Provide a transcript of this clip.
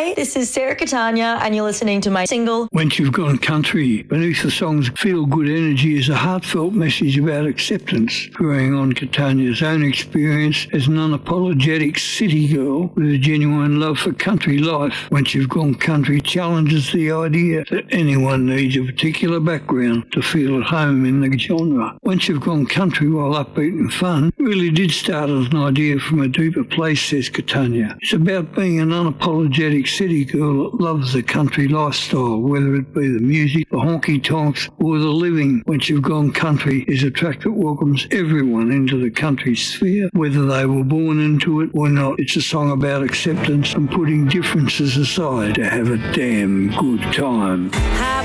Hi, this is Sarah Catania, and you're listening to my single, Once You've Gone Country. Beneath the song's feel-good energy is a heartfelt message about acceptance, drawing on Catania's own experience as an unapologetic city girl with a genuine love for country life. Once You've Gone Country challenges the idea that anyone needs a particular background to feel at home in the genre. Once You've Gone Country, while upbeat and fun, really did start as an idea from a deeper place, says Catania. It's about being an unapologetic city girl that loves the country lifestyle, whether it be the music, the honky-tonks, or the living. Once You've Gone Country is a track that welcomes everyone into the country sphere, whether they were born into it or not. It's a song about acceptance and putting differences aside to have a damn good time.